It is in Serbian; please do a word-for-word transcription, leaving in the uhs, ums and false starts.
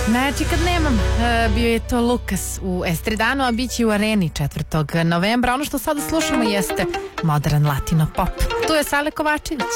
Znači kad nemam, bio je to Lukas u Estridanu, a bit će u Areni četvrtog novembra. Ono što sada slušamo jeste modern latino pop. Tu je Sale Kovačević.